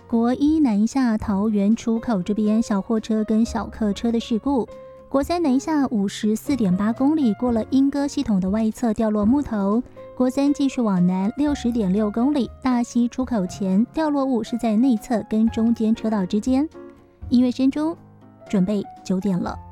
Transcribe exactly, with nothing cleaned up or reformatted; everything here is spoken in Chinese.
国一南下桃园出口这边小货车跟小客车的事故，国三南下五十四点八公里过了莺歌系统的外侧掉落木头，国三继续往南六十点六公里，大溪出口前掉落物是在内侧跟中间车道之间。音乐声中，准备九点了。